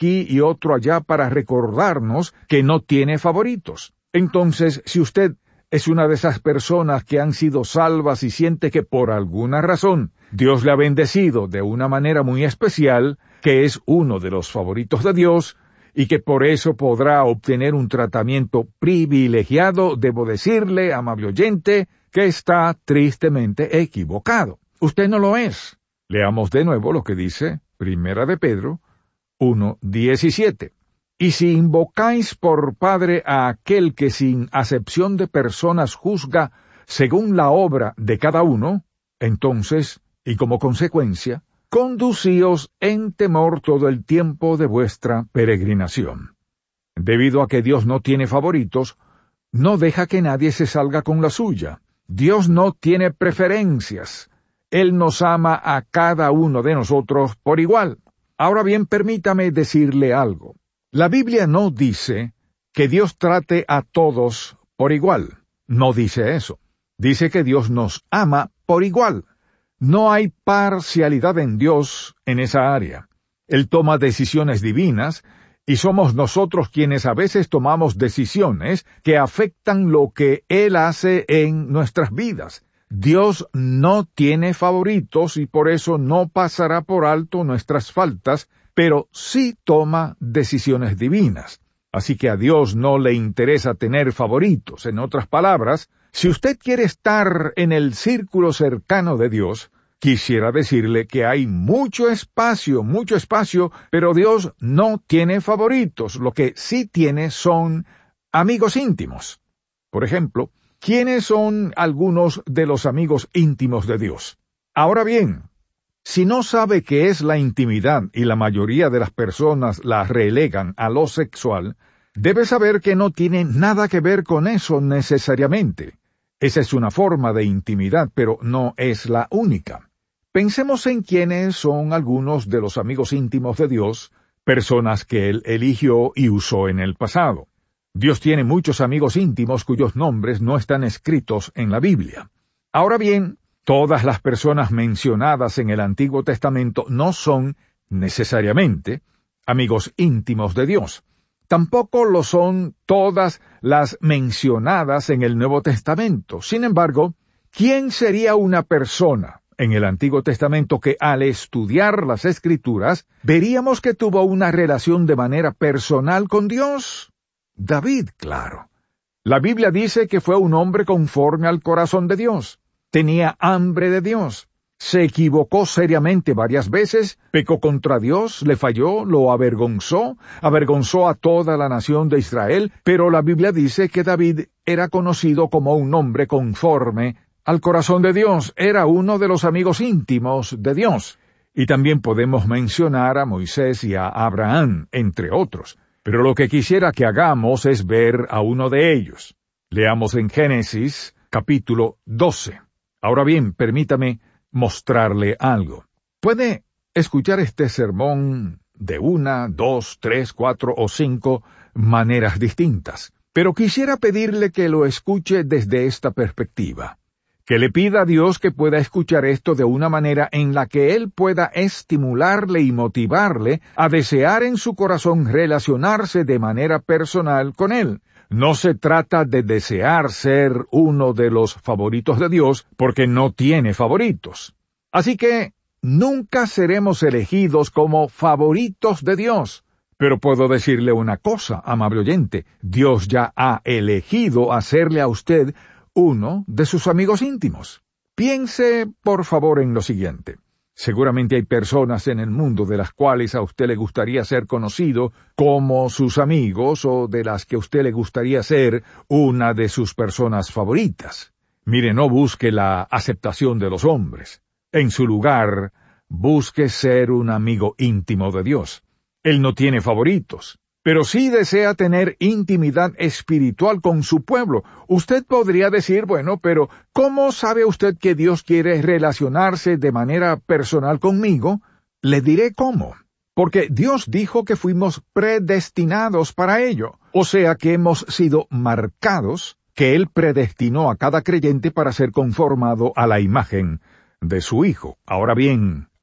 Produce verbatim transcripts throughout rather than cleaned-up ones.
aquí y otro allá para recordarnos que no tiene favoritos. Entonces, si usted es una de esas personas que han sido salvas y siente que por alguna razón Dios le ha bendecido de una manera muy especial, que es uno de los favoritos de Dios, y que por eso podrá obtener un tratamiento privilegiado, debo decirle, amable oyente, que está tristemente equivocado. Usted no lo es. Leamos de nuevo lo que dice Primera de Pedro uno diecisiete. Y si invocáis por Padre a aquel que sin acepción de personas juzga según la obra de cada uno, entonces, y como consecuencia, conducíos en temor todo el tiempo de vuestra peregrinación. Debido a que Dios no tiene favoritos, no deja que nadie se salga con la suya. Dios no tiene preferencias. Él nos ama a cada uno de nosotros por igual. Ahora bien, permítame decirle algo. La Biblia no dice que Dios trate a todos por igual. No dice eso. Dice que Dios nos ama por igual. No hay parcialidad en Dios en esa área. Él toma decisiones divinas, y somos nosotros quienes a veces tomamos decisiones que afectan lo que Él hace en nuestras vidas. Dios no tiene favoritos y por eso no pasará por alto nuestras faltas, pero sí toma decisiones divinas. Así que a Dios no le interesa tener favoritos. En otras palabras, si usted quiere estar en el círculo cercano de Dios, quisiera decirle que hay mucho espacio, mucho espacio, pero Dios no tiene favoritos. Lo que sí tiene son amigos íntimos. Por ejemplo, ¿quiénes son algunos de los amigos íntimos de Dios? Ahora bien, si no sabe qué es la intimidad y la mayoría de las personas la relegan a lo sexual, debe saber que no tiene nada que ver con eso necesariamente. Esa es una forma de intimidad, pero no es la única. Pensemos en quiénes son algunos de los amigos íntimos de Dios, personas que Él eligió y usó en el pasado. Dios tiene muchos amigos íntimos cuyos nombres no están escritos en la Biblia. Ahora bien, todas las personas mencionadas en el Antiguo Testamento no son, necesariamente, amigos íntimos de Dios. Tampoco lo son todas las mencionadas en el Nuevo Testamento. Sin embargo, ¿quién sería una persona en el Antiguo Testamento que al estudiar las Escrituras veríamos que tuvo una relación de manera personal con Dios? David, claro. La Biblia dice que fue un hombre conforme al corazón de Dios. Tenía hambre de Dios. Se equivocó seriamente varias veces, pecó contra Dios, le falló, lo avergonzó, avergonzó a toda la nación de Israel, pero la Biblia dice que David era conocido como un hombre conforme al corazón de Dios. Era uno de los amigos íntimos de Dios. Y también podemos mencionar a Moisés y a Abraham, entre otros. Pero lo que quisiera que hagamos es ver a uno de ellos. Leamos en Génesis, capítulo doce. Ahora bien, permítame mostrarle algo. Puede escuchar este sermón de una, dos, tres, cuatro o cinco maneras distintas. Pero quisiera pedirle que lo escuche desde esta perspectiva. Que le pida a Dios que pueda escuchar esto de una manera en la que Él pueda estimularle y motivarle a desear en su corazón relacionarse de manera personal con Él. No se trata de desear ser uno de los favoritos de Dios, porque no tiene favoritos. Así que nunca seremos elegidos como favoritos de Dios. Pero puedo decirle una cosa, amable oyente, Dios ya ha elegido hacerle a usted uno de sus amigos íntimos. Piense, por favor, en lo siguiente. Seguramente hay personas en el mundo de las cuales a usted le gustaría ser conocido como sus amigos o de las que a usted le gustaría ser una de sus personas favoritas. Mire, no busque la aceptación de los hombres. En su lugar, busque ser un amigo íntimo de Dios. Él no tiene favoritos, pero sí desea tener intimidad espiritual con su pueblo. Usted podría decir, bueno, pero ¿cómo sabe usted que Dios quiere relacionarse de manera personal conmigo? Le diré cómo. Porque Dios dijo que fuimos predestinados para ello. O sea que hemos sido marcados, que Él predestinó a cada creyente para ser conformado a la imagen de su Hijo. Ahora bien,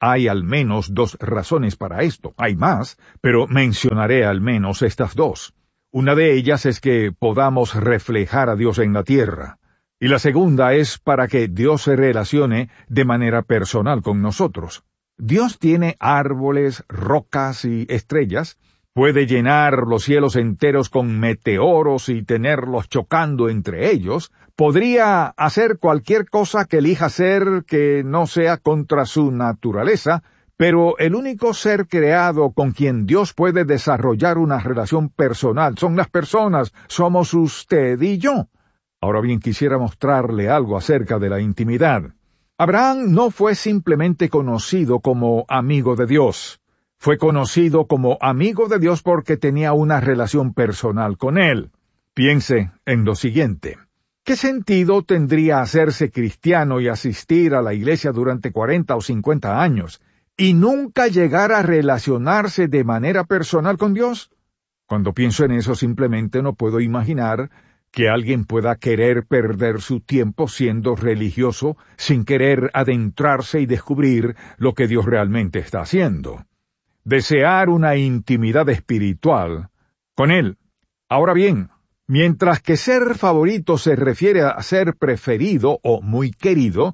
Hay al menos dos razones para esto. Hay más, pero mencionaré al menos estas dos. Una de ellas es que podamos reflejar a Dios en la tierra. Y la segunda es para que Dios se relacione de manera personal con nosotros. Dios tiene árboles, rocas y estrellas. Puede llenar los cielos enteros con meteoros y tenerlos chocando entre ellos. Podría hacer cualquier cosa que elija hacer que no sea contra su naturaleza, pero el único ser creado con quien Dios puede desarrollar una relación personal son las personas, somos usted y yo. Ahora bien, quisiera mostrarle algo acerca de la intimidad. Abraham no fue simplemente conocido como amigo de Dios. Fue conocido como amigo de Dios porque tenía una relación personal con Él. Piense en lo siguiente. ¿Qué sentido tendría hacerse cristiano y asistir a la iglesia durante cuarenta o cincuenta años y nunca llegar a relacionarse de manera personal con Dios? Cuando pienso en eso, simplemente no puedo imaginar que alguien pueda querer perder su tiempo siendo religioso sin querer adentrarse y descubrir lo que Dios realmente está haciendo. Desear una intimidad espiritual con Él. Ahora bien, mientras que ser favorito se refiere a ser preferido o muy querido,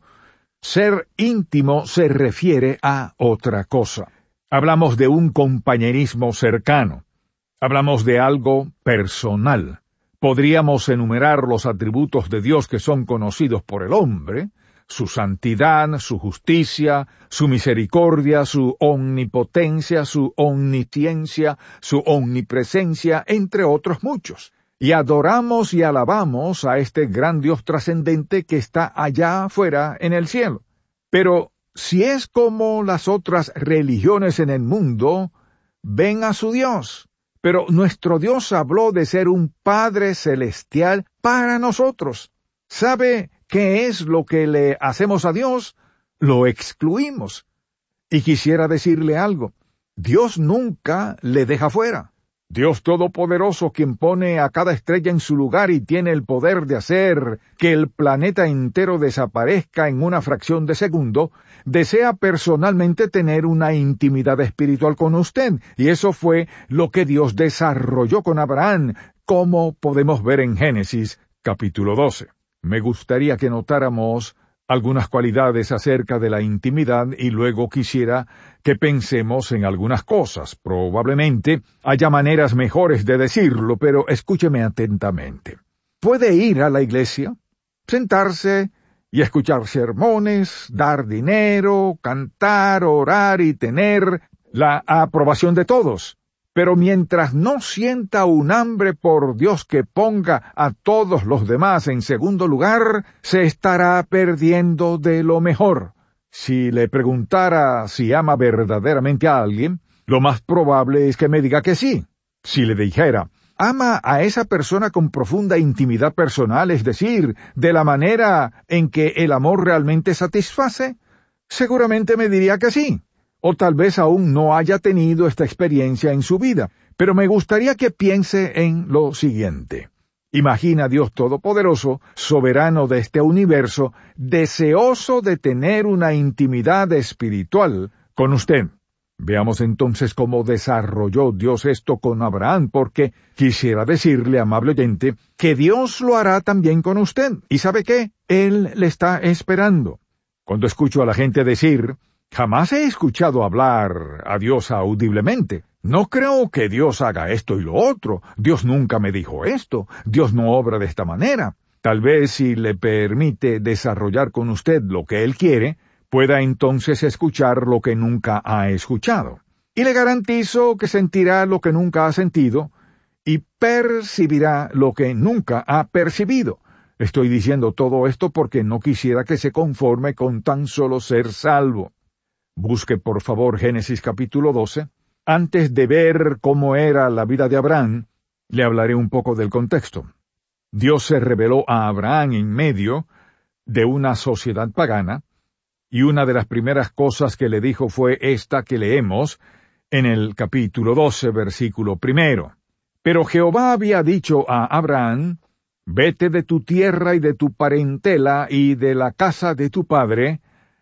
ser íntimo se refiere a otra cosa. Hablamos de un compañerismo cercano. Hablamos de algo personal. Podríamos enumerar los atributos de Dios que son conocidos por el hombre, su santidad, su justicia, su misericordia, su omnipotencia, su omnisciencia, su omnipresencia, entre otros muchos. Y adoramos y alabamos a este gran Dios trascendente que está allá afuera en el cielo. Pero si es como las otras religiones en el mundo, ven a su Dios. Pero nuestro Dios habló de ser un Padre celestial para nosotros. ¿Sabe qué es lo que le hacemos a Dios? Lo excluimos. Y quisiera decirle algo. Dios nunca le deja fuera. Dios Todopoderoso, quien pone a cada estrella en su lugar y tiene el poder de hacer que el planeta entero desaparezca en una fracción de segundo, desea personalmente tener una intimidad espiritual con usted. Y eso fue lo que Dios desarrolló con Abraham, como podemos ver en Génesis capítulo doce. Me gustaría que notáramos algunas cualidades acerca de la intimidad y luego quisiera que pensemos en algunas cosas. Probablemente haya maneras mejores de decirlo, pero escúcheme atentamente. Puede ir a la iglesia, sentarse y escuchar sermones, dar dinero, cantar, orar y tener la aprobación de todos. Pero mientras no sienta un hambre por Dios que ponga a todos los demás en segundo lugar, se estará perdiendo de lo mejor. Si le preguntara si ama verdaderamente a alguien, lo más probable es que me diga que sí. Si le dijera, ¿ama a esa persona con profunda intimidad personal, es decir, de la manera en que el amor realmente satisface? Seguramente me diría que sí. O tal vez aún no haya tenido esta experiencia en su vida, pero me gustaría que piense en lo siguiente. Imagina a Dios Todopoderoso, soberano de este universo, deseoso de tener una intimidad espiritual con usted. Veamos entonces cómo desarrolló Dios esto con Abraham, porque quisiera decirle, amable oyente, que Dios lo hará también con usted. ¿Y sabe qué? Él le está esperando. Cuando escucho a la gente decir, jamás he escuchado hablar a Dios audiblemente. No creo que Dios haga esto y lo otro. Dios nunca me dijo esto. Dios no obra de esta manera. Tal vez si le permite desarrollar con usted lo que Él quiere, pueda entonces escuchar lo que nunca ha escuchado. Y le garantizo que sentirá lo que nunca ha sentido y percibirá lo que nunca ha percibido. Estoy diciendo todo esto porque no quisiera que se conforme con tan solo ser salvo. Busque por favor Génesis capítulo doce. Antes de ver cómo era la vida de Abraham, le hablaré un poco del contexto. Dios se reveló a Abraham en medio de una sociedad pagana, y una de las primeras cosas que le dijo fue esta que leemos en el capítulo doce, versículo primero. Pero Jehová había dicho a Abraham, vete de tu tierra y de tu parentela y de la casa de tu padre,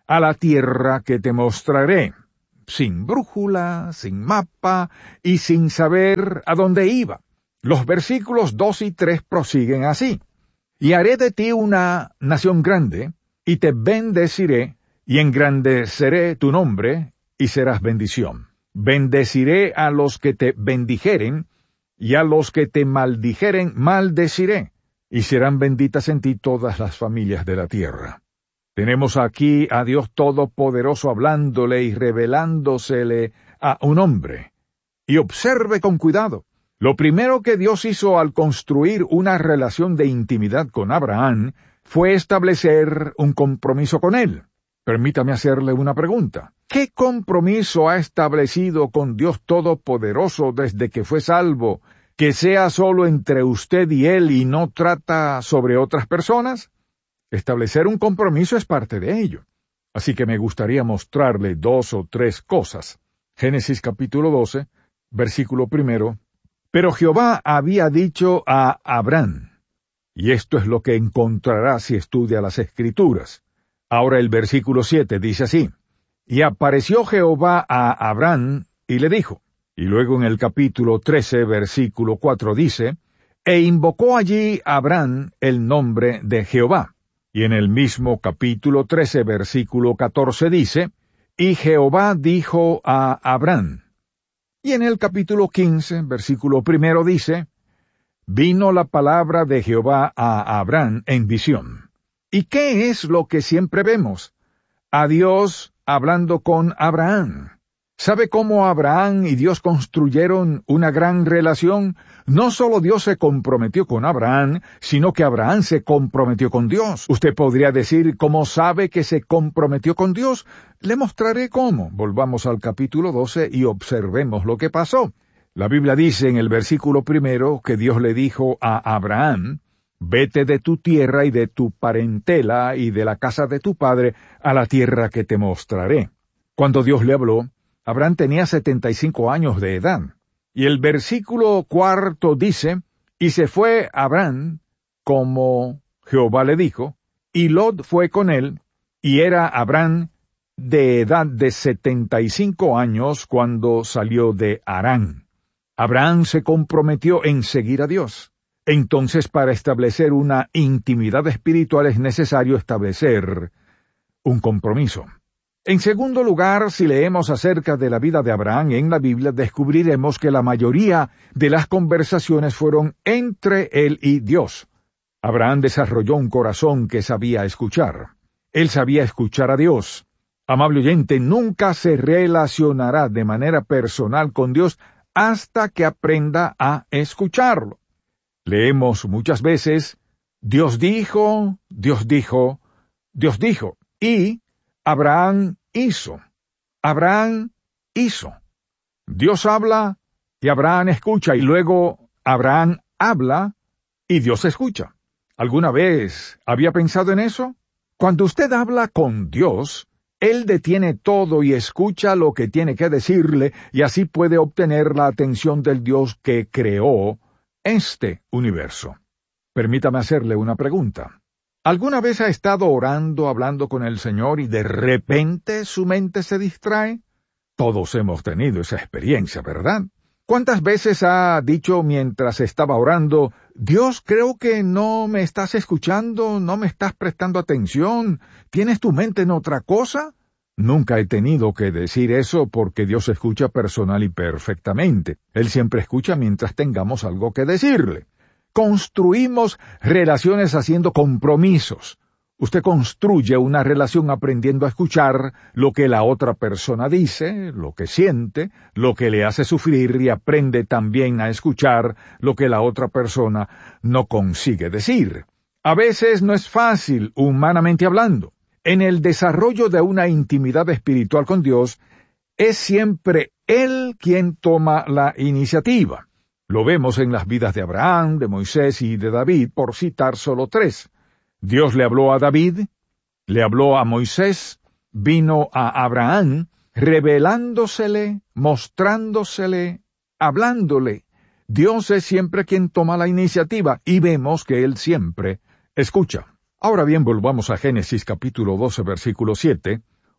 a la tierra que te mostraré, sin brújula, sin mapa y sin saber a dónde iba. Los versículos dos y tres prosiguen así. Y haré de ti una nación grande, y te bendeciré, y engrandeceré tu nombre, y serás bendición. Bendeciré a los que te bendijeren, y a los que te maldijeren maldeciré, y serán benditas en ti todas las familias de la tierra. Tenemos aquí a Dios Todopoderoso hablándole y revelándosele a un hombre. Y observe con cuidado. Lo primero que Dios hizo al construir una relación de intimidad con Abraham fue establecer un compromiso con él. Permítame hacerle una pregunta. ¿Qué compromiso ha establecido con Dios Todopoderoso desde que fue salvo, que sea solo entre usted y él y no trata sobre otras personas? Establecer un compromiso es parte de ello. Así que me gustaría mostrarle dos o tres cosas. Génesis capítulo doce, versículo primero. Pero Jehová había dicho a Abraham, y esto es lo que encontrará si estudia las Escrituras. Ahora el versículo siete dice así, y apareció Jehová a Abraham y le dijo, y luego en el capítulo trece, versículo cuatro dice, e invocó allí Abraham el nombre de Jehová. Y en el mismo capítulo trece, versículo catorce dice, y Jehová dijo a Abraham. Y en el capítulo quince, versículo primero dice, vino la palabra de Jehová a Abraham en visión. ¿Y qué es lo que siempre vemos? A Dios hablando con Abraham. ¿Sabe cómo Abraham y Dios construyeron una gran relación? No solo Dios se comprometió con Abraham, sino que Abraham se comprometió con Dios. Usted podría decir, ¿cómo sabe que se comprometió con Dios? Le mostraré cómo. Volvamos al capítulo doce y observemos lo que pasó. La Biblia dice en el versículo primero que Dios le dijo a Abraham, vete de tu tierra y de tu parentela y de la casa de tu padre a la tierra que te mostraré. Cuando Dios le habló, Abraham tenía setenta y cinco años de edad. Y el versículo cuarto dice, y se fue Abraham, como Jehová le dijo, y Lot fue con él, y era Abraham de edad de setenta y cinco años cuando salió de Harán. Abraham se comprometió en seguir a Dios. Entonces, para establecer una intimidad espiritual es necesario establecer un compromiso. En segundo lugar, si leemos acerca de la vida de Abraham en la Biblia, descubriremos que la mayoría de las conversaciones fueron entre él y Dios. Abraham desarrolló un corazón que sabía escuchar. Él sabía escuchar a Dios. Amable oyente, nunca se relacionará de manera personal con Dios hasta que aprenda a escucharlo. Leemos muchas veces, Dios dijo, Dios dijo, Dios dijo, y Abraham hizo. Abraham hizo. Dios habla y Abraham escucha, y luego Abraham habla y Dios escucha. ¿Alguna vez había pensado en eso? Cuando usted habla con Dios, Él detiene todo y escucha lo que tiene que decirle, y así puede obtener la atención del Dios que creó este universo. Permítame hacerle una pregunta. ¿Alguna vez ha estado orando, hablando con el Señor y de repente su mente se distrae? Todos hemos tenido esa experiencia, ¿verdad? ¿Cuántas veces ha dicho mientras estaba orando, Dios, creo que no me estás escuchando, no me estás prestando atención, ¿tienes tu mente en otra cosa? Nunca he tenido que decir eso porque Dios escucha personal y perfectamente. Él siempre escucha mientras tengamos algo que decirle. Construimos relaciones haciendo compromisos. Usted construye una relación aprendiendo a escuchar lo que la otra persona dice, lo que siente, lo que le hace sufrir, y aprende también a escuchar lo que la otra persona no consigue decir. A veces no es fácil, humanamente hablando. En el desarrollo de una intimidad espiritual con Dios, es siempre Él quien toma la iniciativa. Lo vemos en las vidas de Abraham, de Moisés y de David, por citar solo tres. Dios le habló a David, le habló a Moisés, vino a Abraham, revelándosele, mostrándosele, hablándole. Dios es siempre quien toma la iniciativa, y vemos que Él siempre escucha. Ahora bien, volvamos a Génesis capítulo doce, versículo siete,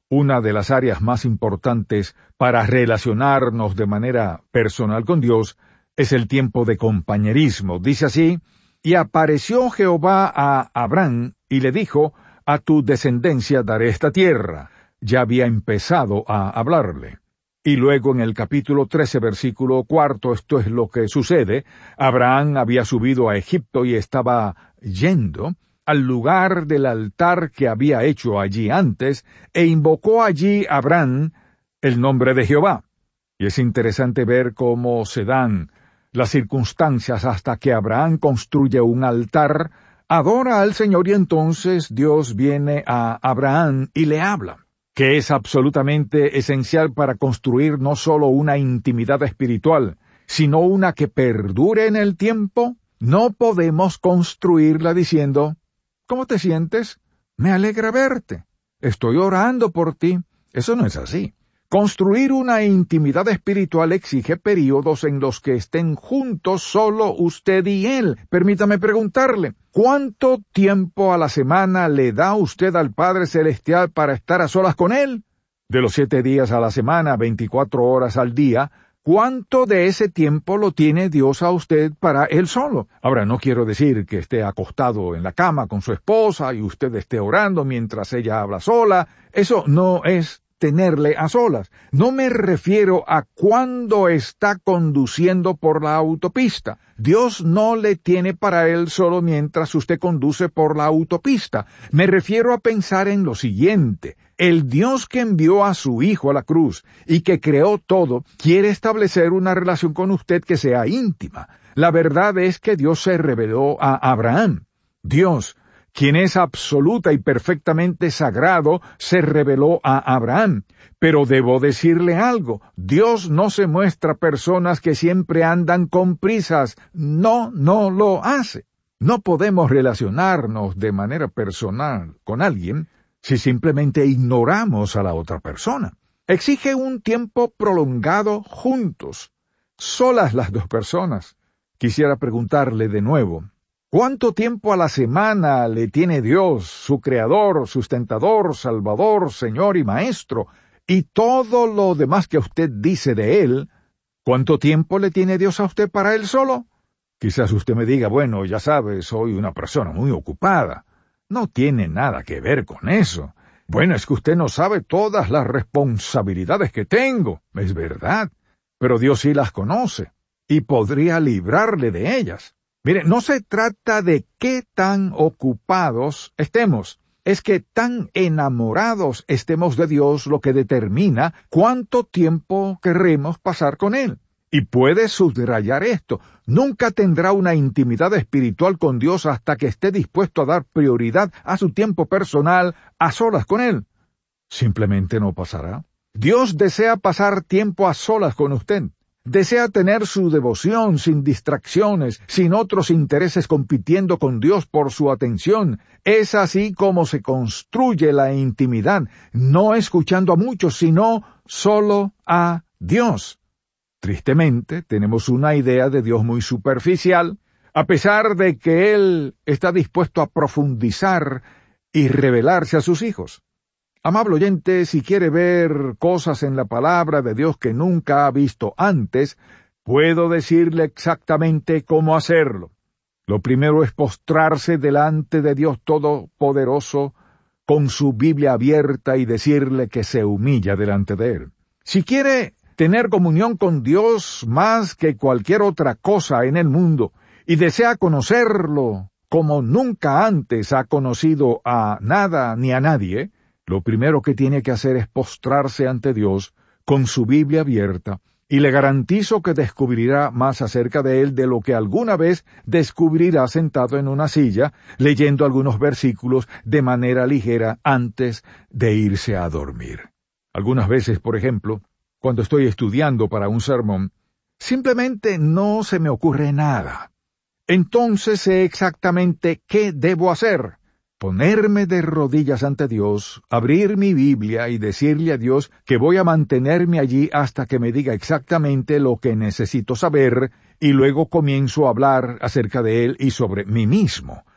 Una de las áreas más importantes para relacionarnos de manera personal con Dios es el tiempo de compañerismo. Dice así: y apareció Jehová a Abraham y le dijo: a tu descendencia daré esta tierra. Ya había empezado a hablarle. Y luego en el capítulo trece, versículo cuarto, esto es lo que sucede. Abraham había subido a Egipto y estaba yendo al lugar del altar que había hecho allí antes, e invocó allí Abraham el nombre de Jehová. Y es interesante ver cómo se dan las circunstancias hasta que Abraham construye un altar, adora al Señor, y entonces Dios viene a Abraham y le habla, que es absolutamente esencial para construir no solo una intimidad espiritual, sino una que perdure en el tiempo. No podemos construirla diciendo: ¿cómo te sientes? Me alegra verte. Estoy orando por ti. Eso no es así. Construir una intimidad espiritual exige períodos en los que estén juntos solo usted y él. Permítame preguntarle, ¿cuánto tiempo a la semana le da usted al Padre Celestial para estar a solas con él? De los siete días a la semana, veinticuatro horas al día, ¿cuánto de ese tiempo lo tiene Dios a usted para él solo? Ahora, no quiero decir que esté acostado en la cama con su esposa y usted esté orando mientras ella habla sola. Eso no es tenerle a solas. No me refiero a cuando está conduciendo por la autopista. Dios no le tiene para él solo mientras usted conduce por la autopista. Me refiero a pensar en lo siguiente: el Dios que envió a su Hijo a la cruz y que creó todo, quiere establecer una relación con usted que sea íntima. La verdad es que Dios se reveló a Abraham. Dios, quien es absoluta y perfectamente sagrado, se reveló a Abraham. Pero debo decirle algo: Dios no se muestra a personas que siempre andan con prisas. No, no lo hace. No podemos relacionarnos de manera personal con alguien si simplemente ignoramos a la otra persona. Exige un tiempo prolongado juntos, solas las dos personas. Quisiera preguntarle de nuevo: ¿cuánto tiempo a la semana le tiene Dios, su Creador, sustentador, Salvador, Señor y Maestro, y todo lo demás que usted dice de Él? ¿Cuánto tiempo le tiene Dios a usted para Él solo? Quizás usted me diga: bueno, ya sabe, soy una persona muy ocupada. No tiene nada que ver con eso. Bueno, es que usted no sabe todas las responsabilidades que tengo. Es verdad, pero Dios sí las conoce, y podría librarle de ellas. Mire, no se trata de qué tan ocupados estemos, es que tan enamorados estemos de Dios lo que determina cuánto tiempo querremos pasar con Él. Y puede subrayar esto: nunca tendrá una intimidad espiritual con Dios hasta que esté dispuesto a dar prioridad a su tiempo personal a solas con Él. Simplemente no pasará. Dios desea pasar tiempo a solas con usted. Desea tener su devoción sin distracciones, sin otros intereses compitiendo con Dios por su atención. Es así como se construye la intimidad, no escuchando a muchos, sino solo a Dios. Tristemente, tenemos una idea de Dios muy superficial, a pesar de que Él está dispuesto a profundizar y revelarse a sus hijos. Amable oyente, si quiere ver cosas en la palabra de Dios que nunca ha visto antes, puedo decirle exactamente cómo hacerlo. Lo primero es postrarse delante de Dios Todopoderoso con su Biblia abierta y decirle que se humilla delante de Él. Si quiere tener comunión con Dios más que cualquier otra cosa en el mundo y desea conocerlo como nunca antes ha conocido a nada ni a nadie, lo primero que tiene que hacer es postrarse ante Dios con su Biblia abierta, y le garantizo que descubrirá más acerca de Él de lo que alguna vez descubrirá sentado en una silla, leyendo algunos versículos de manera ligera antes de irse a dormir. Algunas veces, por ejemplo, cuando estoy estudiando para un sermón, simplemente no se me ocurre nada. Entonces sé exactamente qué debo hacer: ponerme de rodillas ante Dios, abrir mi Biblia y decirle a Dios que voy a mantenerme allí hasta que me diga exactamente lo que necesito saber, y luego comienzo a hablar acerca de Él y sobre mí mismo.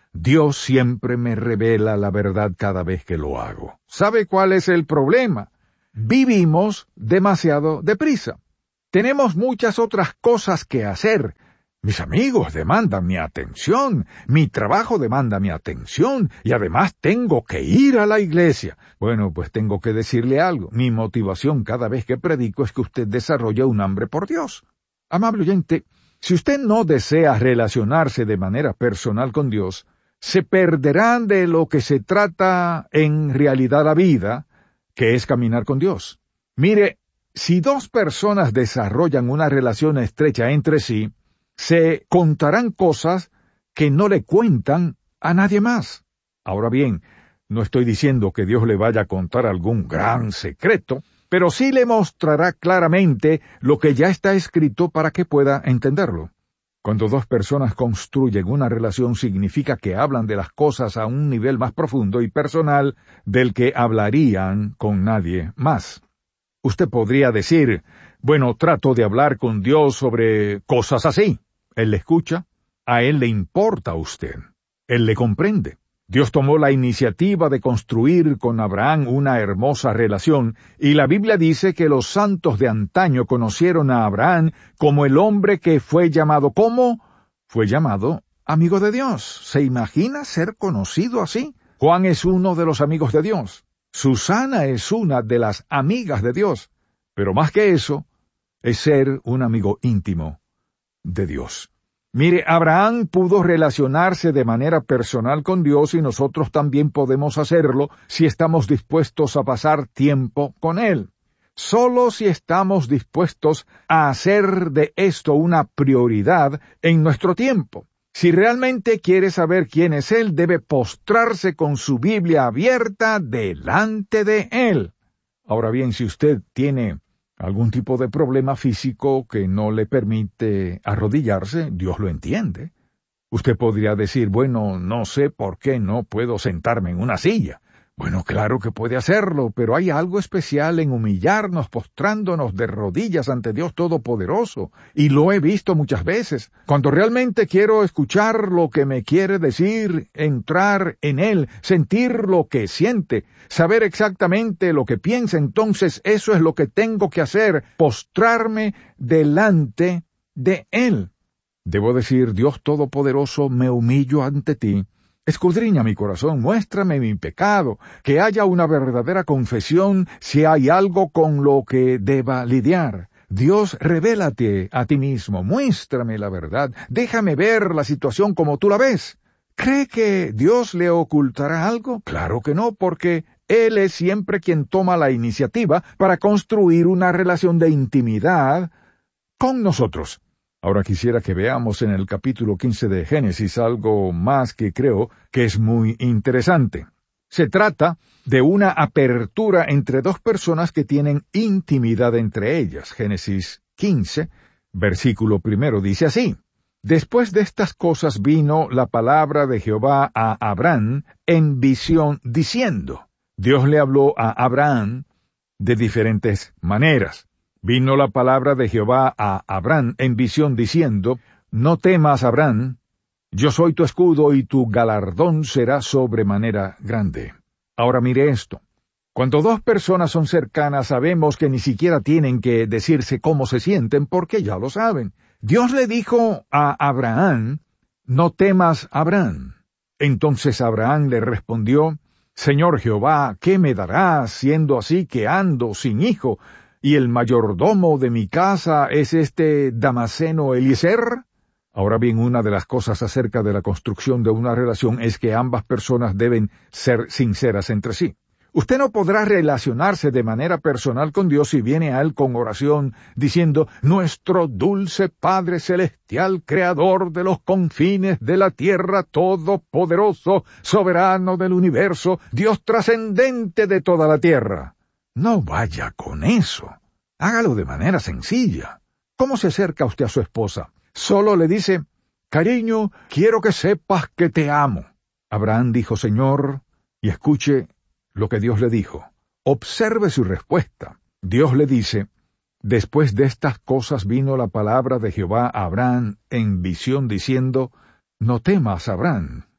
Dios siempre me revela la verdad cada vez que lo hago. ¿Sabe cuál es el problema? Vivimos demasiado deprisa. Tenemos muchas otras cosas que hacer. Mis amigos demandan mi atención, mi trabajo demanda mi atención, y además tengo que ir a la iglesia. Bueno, pues tengo que decirle algo. Mi motivación cada vez que predico es que usted desarrolle un hambre por Dios. Amable oyente, si usted no desea relacionarse de manera personal con Dios, se perderán de lo que se trata en realidad la vida, que es caminar con Dios. Mire, si dos personas desarrollan una relación estrecha entre sí, se contarán cosas que no le cuentan a nadie más. Ahora bien, no estoy diciendo que Dios le vaya a contar algún gran secreto, pero sí le mostrará claramente lo que ya está escrito para que pueda entenderlo. Cuando dos personas construyen una relación significa que hablan de las cosas a un nivel más profundo y personal del que hablarían con nadie más. Usted podría decir, bueno, trato de hablar con Dios sobre cosas así. Él le escucha, a Él le importa a usted, Él le comprende. Dios tomó la iniciativa de construir con Abraham una hermosa relación, y la Biblia dice que los santos de antaño conocieron a Abraham como el hombre que fue llamado, ¿cómo? Fue llamado amigo de Dios. ¿Se imagina ser conocido así? Juan es uno de los amigos de Dios. Susana es una de las amigas de Dios. Pero más que eso, es ser un amigo íntimo de Dios. Mire, Abraham pudo relacionarse de manera personal con Dios y nosotros también podemos hacerlo si estamos dispuestos a pasar tiempo con Él. Solo si estamos dispuestos a hacer de esto una prioridad en nuestro tiempo. Si realmente quiere saber quién es Él, debe postrarse con su Biblia abierta delante de Él. Ahora bien, si usted tiene algún tipo de problema físico que no le permite arrodillarse, Dios lo entiende. Usted podría decir, bueno, no sé por qué no puedo sentarme en una silla. Bueno, claro que puede hacerlo, pero hay algo especial en humillarnos, postrándonos de rodillas ante Dios Todopoderoso, y lo he visto muchas veces. Cuando realmente quiero escuchar lo que me quiere decir, entrar en Él, sentir lo que siente, saber exactamente lo que piensa, entonces eso es lo que tengo que hacer, postrarme delante de Él. Debo decir, Dios Todopoderoso, me humillo ante ti. Escudriña mi corazón, muéstrame mi pecado, que haya una verdadera confesión si hay algo con lo que deba lidiar. Dios, revélate a ti mismo, muéstrame la verdad, déjame ver la situación como tú la ves. ¿Cree que Dios le ocultará algo? Claro que no, porque Él es siempre quien toma la iniciativa para construir una relación de intimidad con nosotros. Ahora quisiera que veamos en el capítulo quince de Génesis algo más que creo que es muy interesante. Se trata de una apertura entre dos personas que tienen intimidad entre ellas. Génesis quince, versículo primero, dice así: Después de estas cosas vino la palabra de Jehová a Abraham en visión, diciendo. Dios le habló a Abraham de diferentes maneras. Vino la palabra de Jehová a Abraham en visión diciendo, No temas, Abraham, yo soy tu escudo y tu galardón será sobremanera grande. Ahora mire esto. Cuando dos personas son cercanas sabemos que ni siquiera tienen que decirse cómo se sienten porque ya lo saben. Dios le dijo a Abraham, No temas, Abraham. Entonces Abraham le respondió, Señor Jehová, ¿qué me darás siendo así que ando sin hijo? ¿Y el mayordomo de mi casa es este Damaseno Eliezer? Ahora bien, una de las cosas acerca de la construcción de una relación es que ambas personas deben ser sinceras entre sí. Usted no podrá relacionarse de manera personal con Dios si viene a Él con oración, diciendo, Nuestro dulce Padre Celestial, Creador de los confines de la tierra, Todopoderoso, Soberano del universo, Dios trascendente de toda la tierra. No vaya con eso. Hágalo de manera sencilla. ¿Cómo se acerca usted a su esposa? Solo le dice, Cariño, quiero que sepas que te amo. Abraham dijo, Señor, y escuche lo que Dios le dijo. Observe su respuesta. Dios le dice, Después de estas cosas vino la palabra de Jehová a Abraham en visión diciendo, No temas, Abraham,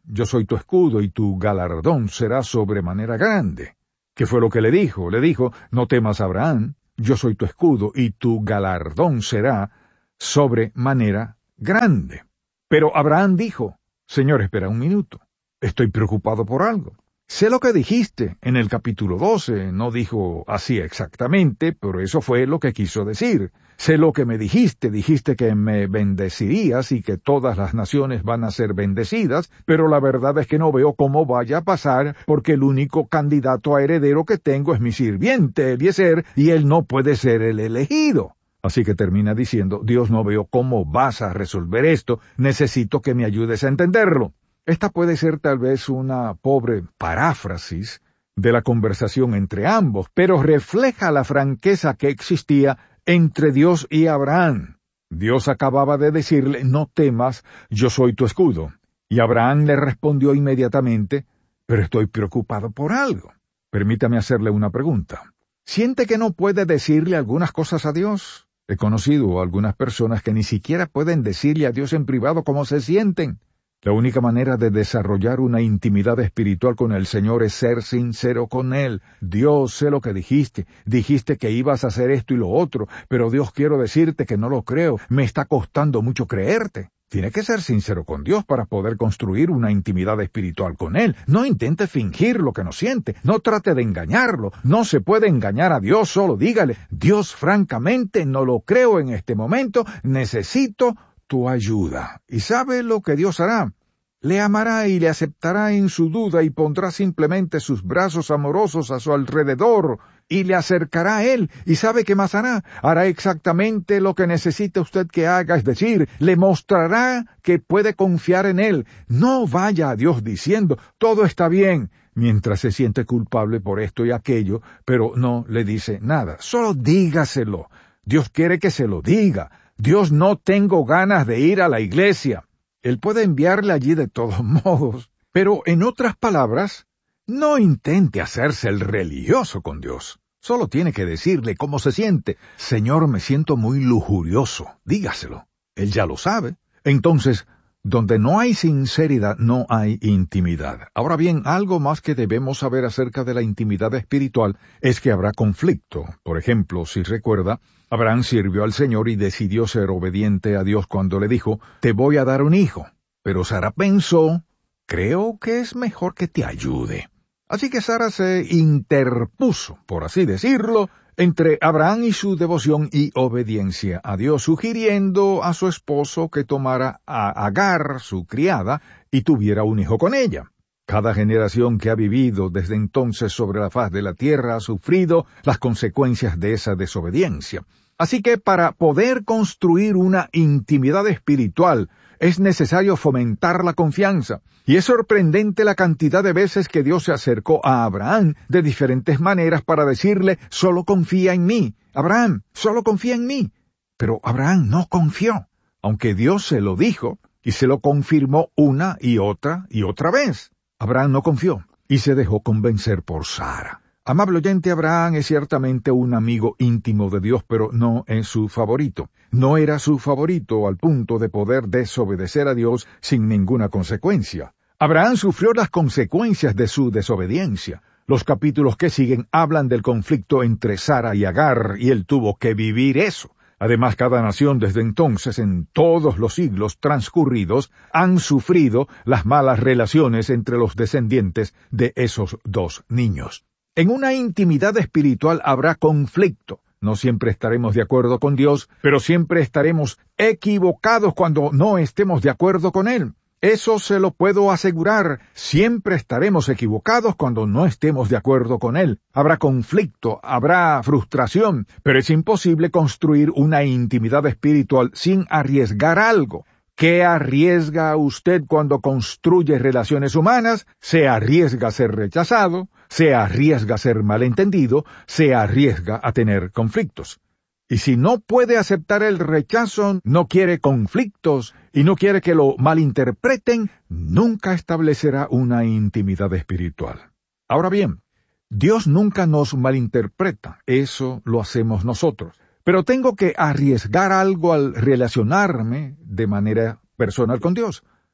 yo soy tu escudo y tu galardón será sobremanera grande. ¿Qué fue lo que le dijo? Le dijo, no temas, Abraham, yo soy tu escudo y tu galardón será sobremanera grande. Pero Abraham dijo, Señor, espera un minuto, estoy preocupado por algo. Sé lo que dijiste en el capítulo doce, no dijo así exactamente, pero eso fue lo que quiso decir. Sé lo que me dijiste, dijiste que me bendecirías y que todas las naciones van a ser bendecidas, pero la verdad es que no veo cómo vaya a pasar porque el único candidato a heredero que tengo es mi sirviente, Eliezer, y él no puede ser el elegido. Así que termina diciendo, Dios, no veo cómo vas a resolver esto, necesito que me ayudes a entenderlo. Esta puede ser tal vez una pobre paráfrasis de la conversación entre ambos, pero refleja la franqueza que existía entre Dios y Abraham. Dios acababa de decirle, no temas, yo soy tu escudo. Y Abraham le respondió inmediatamente, pero estoy preocupado por algo. Permítame hacerle una pregunta. ¿Siente que no puede decirle algunas cosas a Dios? He conocido a algunas personas que ni siquiera pueden decirle a Dios en privado cómo se sienten. La única manera de desarrollar una intimidad espiritual con el Señor es ser sincero con Él. Dios, sé lo que dijiste. Dijiste que ibas a hacer esto y lo otro, pero Dios, quiero decirte que no lo creo. Me está costando mucho creerte. Tiene que ser sincero con Dios para poder construir una intimidad espiritual con Él. No intente fingir lo que no siente. No trate de engañarlo. No se puede engañar a Dios, solo dígale, Dios, francamente, no lo creo en este momento. Necesito tu ayuda. ¿Y sabe lo que Dios hará? Le amará y le aceptará en su duda y pondrá simplemente sus brazos amorosos a su alrededor y le acercará a Él. ¿Y sabe qué más hará? Hará exactamente lo que necesita usted que haga, es decir, le mostrará que puede confiar en Él. No vaya a Dios diciendo, todo está bien, mientras se siente culpable por esto y aquello, pero no le dice nada. Solo dígaselo. Dios quiere que se lo diga. Dios, no tengo ganas de ir a la iglesia. Él puede enviarle allí de todos modos. Pero, en otras palabras, no intente hacerse el religioso con Dios. Solo tiene que decirle cómo se siente. Señor, me siento muy lujurioso. Dígaselo. Él ya lo sabe. Entonces, donde no hay sinceridad, no hay intimidad. Ahora bien, algo más que debemos saber acerca de la intimidad espiritual es que habrá conflicto. Por ejemplo, si recuerda, Abraham sirvió al Señor y decidió ser obediente a Dios cuando le dijo, te voy a dar un hijo. Pero Sara pensó, creo que es mejor que te ayude. Así que Sara se interpuso, por así decirlo, entre Abraham y su devoción y obediencia a Dios, sugiriendo a su esposo que tomara a Agar, su criada, y tuviera un hijo con ella. Cada generación que ha vivido desde entonces sobre la faz de la tierra ha sufrido las consecuencias de esa desobediencia. Así que para poder construir una intimidad espiritual es necesario fomentar la confianza. Y es sorprendente la cantidad de veces que Dios se acercó a Abraham de diferentes maneras para decirle, solo confía en mí. Abraham, solo confía en mí. Pero Abraham no confió, aunque Dios se lo dijo y se lo confirmó una y otra y otra vez. Abraham no confió y se dejó convencer por Sara. Amable oyente, Abraham es ciertamente un amigo íntimo de Dios, pero no es su favorito. No era su favorito al punto de poder desobedecer a Dios sin ninguna consecuencia. Abraham sufrió las consecuencias de su desobediencia. Los capítulos que siguen hablan del conflicto entre Sara y Agar, y él tuvo que vivir eso. Además, cada nación desde entonces, en todos los siglos transcurridos, han sufrido las malas relaciones entre los descendientes de esos dos niños. En una intimidad espiritual habrá conflicto. No siempre estaremos de acuerdo con Dios, pero siempre estaremos equivocados cuando no estemos de acuerdo con Él. Eso se lo puedo asegurar. Siempre estaremos equivocados cuando no estemos de acuerdo con Él. Habrá conflicto, habrá frustración, pero es imposible construir una intimidad espiritual sin arriesgar algo. ¿Qué arriesga usted cuando construye relaciones humanas? Se arriesga a ser rechazado, se arriesga a ser malentendido, se arriesga a tener conflictos. Y si no puede aceptar el rechazo, no quiere conflictos y no quiere que lo malinterpreten, nunca establecerá una intimidad espiritual. Ahora bien, Dios nunca nos malinterpreta, eso lo hacemos nosotros. Pero tengo que arriesgar algo al relacionarme de manera personal con Dios.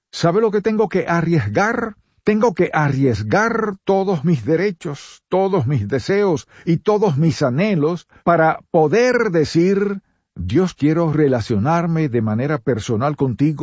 ¿Sabe lo que tengo que arriesgar? Tengo que arriesgar todos mis derechos, todos mis deseos y todos mis anhelos para poder decir, Dios, quiero relacionarme de manera personal contigo